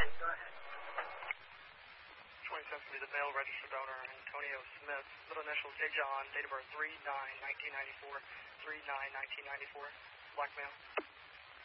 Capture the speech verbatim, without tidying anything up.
Go ahead. twenty-seventh to be the male registered owner, Antonio Smith. Middle initials J. John, date of birth three nine nineteen ninety-four, three nine nineteen ninety-four. Black male.